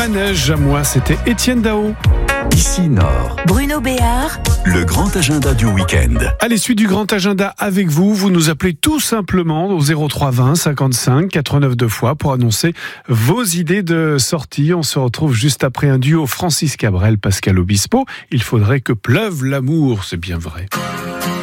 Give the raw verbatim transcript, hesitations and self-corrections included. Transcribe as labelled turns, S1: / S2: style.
S1: manège à moi, c'était Étienne Dao.
S2: Ici Nord,
S3: Bruno Béard,
S2: le grand agenda du week-end.
S1: Allez, suite du grand agenda avec vous, vous nous appelez tout simplement au zéro trois vingt cinquante-cinq quatre-vingt-neuf deux fois pour annoncer vos idées de sortie. On se retrouve juste après un duo Francis Cabrel, Pascal Obispo. Il faudrait que pleuve l'amour, c'est bien vrai.